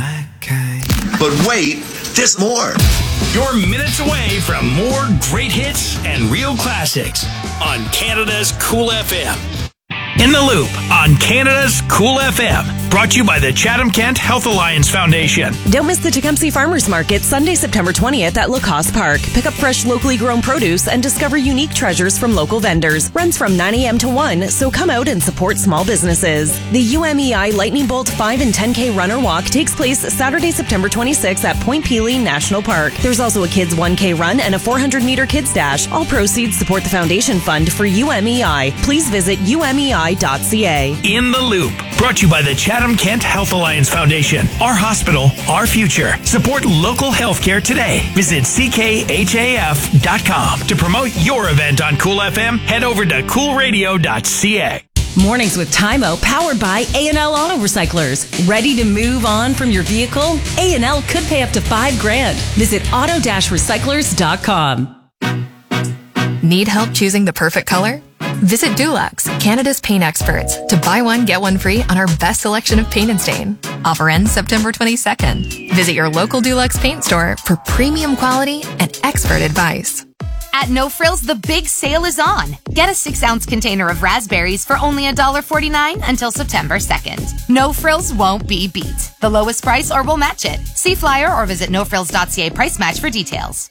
my kind. But wait, there's more. You're minutes away from more great hits and real classics on Canada's Cool FM. In the Loop on Canada's Cool FM. Brought to you by the Chatham-Kent Health Alliance Foundation. Don't miss the Tecumseh Farmers Market Sunday, September 20th at Lacoste Park. Pick up fresh, locally grown produce and discover unique treasures from local vendors. Runs from 9 a.m. to 1, so come out and support small businesses. The UMEI Lightning Bolt 5 and 10K Runner Walk takes place Saturday, September 26th at Point Pelee National Park. There's also a Kids 1K Run and a 400-meter Kids Dash. All proceeds support the Foundation Fund for UMEI. Please visit umei.ca. In the Loop. Brought to you by the Chatham-Kent Health Alliance Foundation. Our hospital, our future. Support local healthcare today. Visit ckhaf.com. To promote your event on Cool FM, head over to coolradio.ca. Mornings with Tymo, powered by A&L Auto Recyclers. Ready to move on from your vehicle? A&L could pay up to $5,000. Visit auto-recyclers.com. Need help choosing the perfect color? Visit Dulux, Canada's paint experts, to buy one, get one free on our best selection of paint and stain. Offer ends September 22nd. Visit your local Dulux paint store for premium quality and expert advice. At No Frills, the big sale is on. Get a 6-ounce container of raspberries for only $1.49 until September 2nd. No Frills won't be beat. The lowest price or we'll match it. See flyer or visit nofrills.ca price match for details.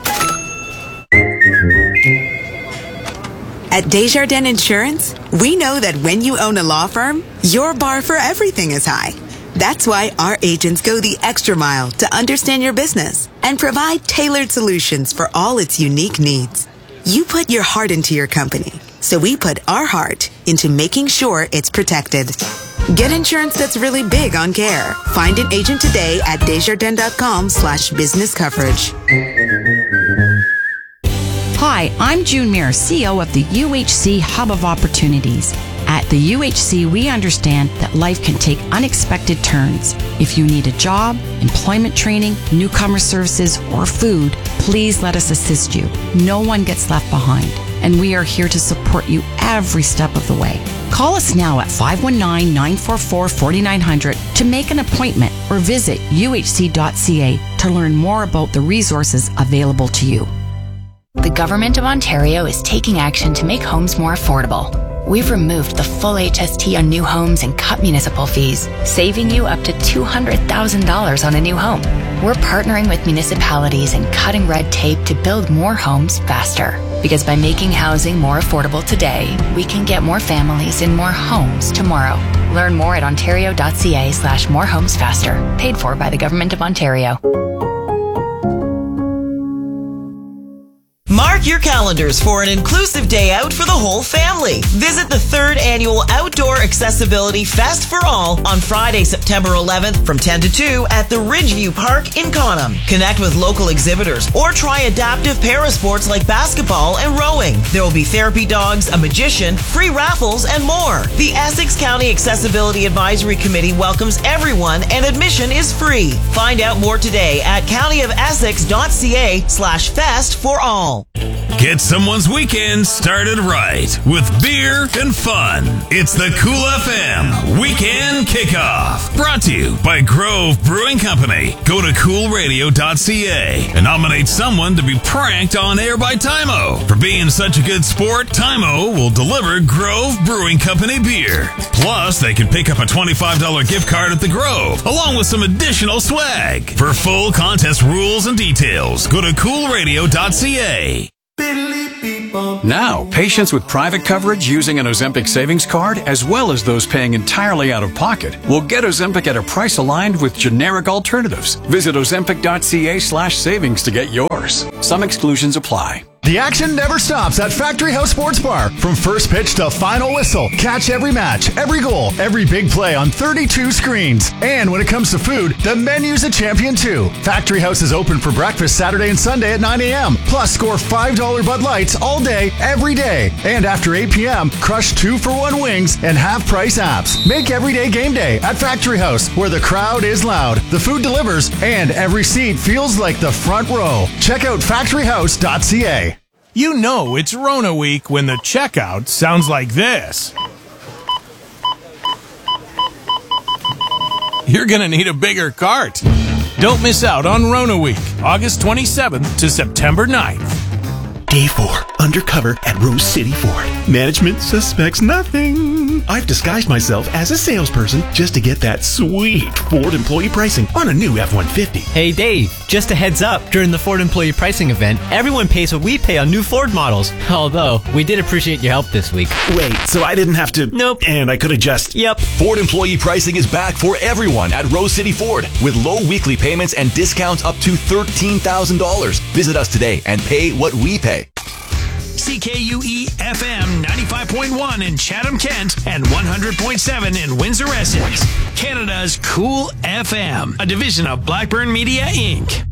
At Desjardins Insurance, we know that when you own a law firm, your bar for everything is high. That's why our agents go the extra mile to understand your business and provide tailored solutions for all its unique needs. You put your heart into your company, so we put our heart into making sure it's protected. Get insurance that's really big on care. Find an agent today at desjardins.com/business coverage. Hi, I'm June Muir, CEO of the UHC Hub of Opportunities. At the UHC, we understand that life can take unexpected turns. If you need a job, employment training, newcomer services, or food, please let us assist you. No one gets left behind, and we are here to support you every step of the way. Call us now at 519-944-4900 to make an appointment or visit uhc.ca to learn more about the resources available to you. The Government of Ontario is taking action to make homes more affordable. We've removed the full HST on new homes and cut municipal fees, saving you up to $200,000 on a new home. We're partnering with municipalities and cutting red tape to build more homes faster. Because by making housing more affordable today, we can get more families in more homes tomorrow. Learn more at ontario.ca/morehomesfaster. Paid for by the Government of Ontario. Mark your calendars for an inclusive day out for the whole family. Visit the 3rd Annual Outdoor Accessibility Fest for All on Friday, September 11th from 10 to 2 at the Ridgeview Park in Conham. Connect with local exhibitors or try adaptive parasports like basketball and rowing. There will be therapy dogs, a magician, free raffles, and more. The Essex County Accessibility Advisory Committee welcomes everyone and admission is free. Find out more today at countyofessex.ca/fest for all. Get someone's weekend started right with beer and fun. It's the Cool FM Weekend Kickoff. Brought to you by Grove Brewing Company. Go to coolradio.ca and nominate someone to be pranked on air by Tymo. For being such a good sport, Tymo will deliver Grove Brewing Company beer. Plus, they can pick up a $25 gift card at the Grove, along with some additional swag. For full contest rules and details, go to coolradio.ca. Now, patients with private coverage using an Ozempic savings card, as well as those paying entirely out of pocket, will get Ozempic at a price aligned with generic alternatives. Visit ozempic.ca/savings to get yours. Some exclusions apply. The action never stops at Factory House Sports Bar. From first pitch to final whistle, catch every match, every goal, every big play on 32 screens. And when it comes to food, the menu's a champion too. Factory House is open for breakfast Saturday and Sunday at 9 a.m. Plus, score $5 Bud Lights all day, every day. And after 8 p.m., crush 2-for-1 wings and half-price apps. Make every day game day at Factory House, where the crowd is loud, the food delivers, and every seat feels like the front row. Check out factoryhouse.ca. You know it's Rona week when the checkout sounds like this. you're going to need a bigger cart. Don't miss out on Rona Week, August 27th to September 9th. Day 4, undercover at Rose City Ford. Management suspects nothing. I've disguised myself as a salesperson just to get that sweet Ford employee pricing on a new F-150. Hey Dave, just a heads up, during the Ford employee pricing event, everyone pays what we pay on new Ford models. Although, we did appreciate your help this week. Wait, so I didn't have to... Nope. And I could have just... Yep. Ford employee pricing is back for everyone at Rose City Ford with low weekly payments and discounts up to $13,000. Visit us today and pay what we pay. CKUE FM 95.1 in Chatham, Kent, and 100.7 in Windsor, Essex. Canada's Cool FM, a division of Blackburn Media, Inc.